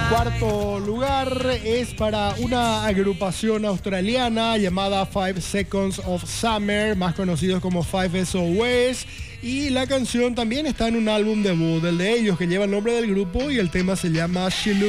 Cuarto lugar es para una agrupación australiana llamada 5 Seconds of Summer, más conocidos como 5 SOS, y la canción también está en un álbum debut, el de ellos, que lleva el nombre del grupo, y el tema se llama She